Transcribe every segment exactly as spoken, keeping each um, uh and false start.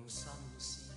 心事。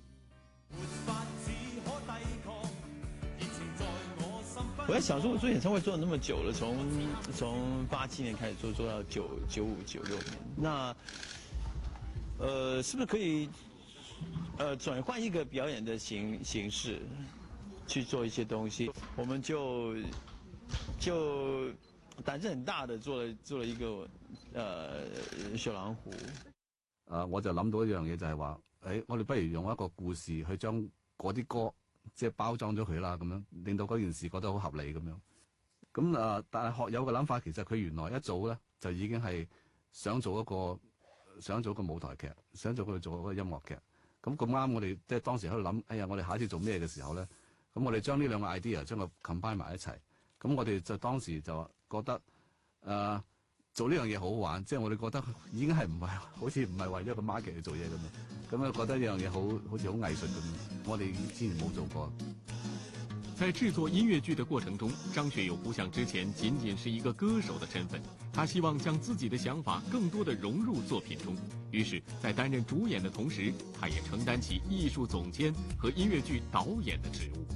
我在想说，我做演唱会做了那么久了，从从八七年开始做，做到九九五九六年，那呃，是不是可以呃转换一个表演的形形式，去做一些東西？我們就就膽子很大的做了做了一個呃雪狼湖。 啊，我就諗到一樣嘢就係話，誒，我哋不如用一個故事去將嗰啲歌即係包裝咗佢啦，咁樣令到嗰件事覺得好合理咁樣。咁啊，但係學友嘅諗法其實佢原來一早咧就已經係想做一個想做一個舞台劇，想做佢做一個音樂劇。咁咁啱我哋即係當時喺度諗，哎呀，我哋下一次做咩嘅時候咧，咁我哋將呢兩個 idea 將佢 combine 埋一齊。咁我哋就當時就覺得誒。呃做呢樣嘢好好玩，即係我哋覺得已經係唔係好似唔係為咗個 market 去做嘢咁樣，咁啊覺得呢樣嘢好好似好藝術咁，我哋之前冇做過。 在製作音樂劇的過程中，張學友不像之前僅僅是一個歌手的身份，他希望將自己的想法更多地融入作品中。於是，在擔任主演的同時，他也承擔起藝術總監和音樂劇導演的職務。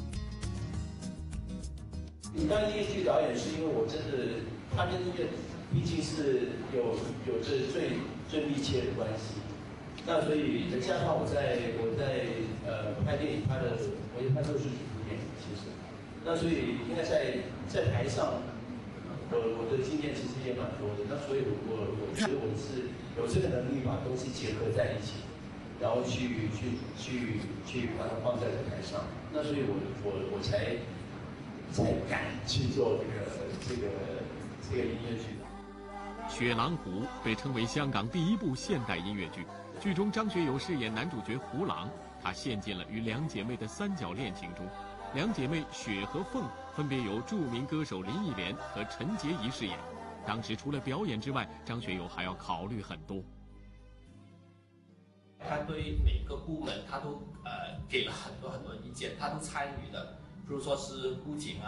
你當音樂劇導演是因為我真的，他跟音樂畢竟是有有着最最密切的關係，那所以再加上我在我在呃拍電影拍的，我也拍都是主演，其實，那所以應該在在台上，我我的經驗其實也蠻多的，那所以我我覺得我是有這個能力把東西結合在一起，然後去去去去把它放在舞台上，那所以我我我才才敢去做這個這個這個音樂劇。 《雪狼湖》被稱為香港第一部現代音樂劇，劇中張學友飾演男主角胡狼，他陷進了與兩姐妹的三角戀情中。兩姐妹雪和鳳分別由著名歌手林憶蓮和陳潔儀飾演。當時除了表演之外，張學友還要考慮很多。 他對每個部門他都呃給了很多很多意見，他都參與的，比如說是布景啊。